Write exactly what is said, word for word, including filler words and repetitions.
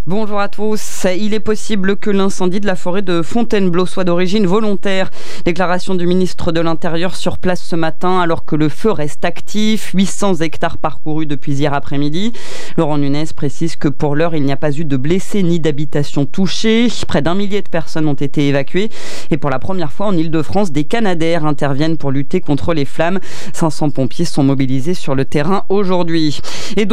Bonjour à tous. Il est possible que l'incendie de la forêt de Fontainebleau soit d'origine volontaire. Déclaration du ministre de l'Intérieur sur place ce matin alors que le feu reste actif. huit cents hectares parcourus depuis hier après-midi. Laurent Nunez précise que pour l'heure, il n'y a pas eu de blessés ni d'habitations touchées. Près d'un millier de personnes ont été évacuées. Et pour la première fois en Ile-de-France, des Canadair interviennent pour lutter contre les flammes. cinq cents pompiers sont mobilisés sur le terrain aujourd'hui. Et